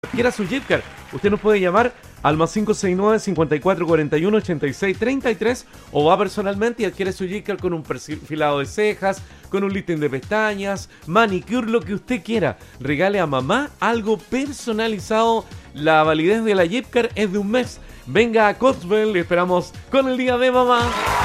Quiera su gift card, usted nos puede llamar al más 569-5441-8633 o va personalmente y adquiere su gift card con un perfilado de cejas, con un lifting de pestañas, manicure, lo que usted quiera. Regale a mamá algo personalizado. La validez de la gift card es de un mes. Venga a Cotswell, le esperamos con el día de mamá.